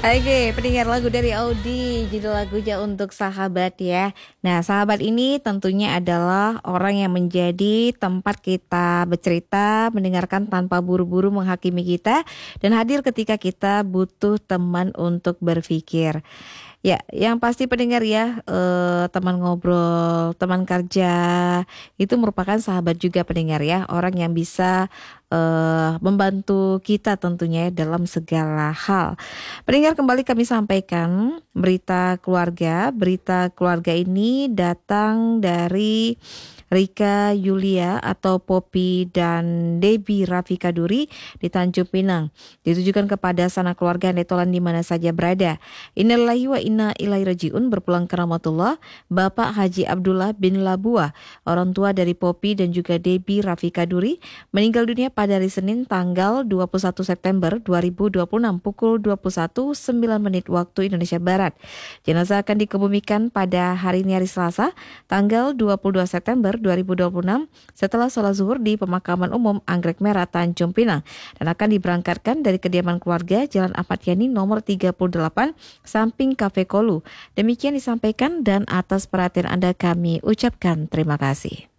Oke, pendengar lagu dari Audi, judul lagunya Untuk Sahabat ya. Nah, sahabat ini tentunya adalah orang yang menjadi tempat kita bercerita, mendengarkan tanpa buru-buru menghakimi kita, dan hadir ketika kita butuh teman untuk berpikir. Ya, yang pasti pendengar ya, teman ngobrol, teman kerja, itu merupakan sahabat juga pendengar ya. Orang yang bisa membantu kita tentunya ya dalam segala hal. Pendengar, kembali kami sampaikan berita keluarga. Berita keluarga ini datang dari Rika Yulia atau Poppy dan Debbie Rafika Duri di Tanjung Pinang. Ditujukan kepada sanak keluarga Netolan di mana saja berada. Innalillahi wa inna ilaihi rajiun, berpulang ke rahmatullah, Bapak Haji Abdullah bin Labua, orang tua dari Poppy dan juga Debbie Rafika Duri, meninggal dunia pada hari Senin tanggal 21 September 2026 pukul 21:09 waktu Indonesia Barat. Jenazah akan dikebumikan pada hari ini hari Selasa tanggal 22 September 2026 setelah sholat zuhur di pemakaman umum Anggrek Merah Tanjung Pinang dan akan diberangkatkan dari kediaman keluarga Jalan Ahmad Yani nomor 38 samping Cafe Kolu. Demikian disampaikan dan atas perhatian Anda kami ucapkan terima kasih.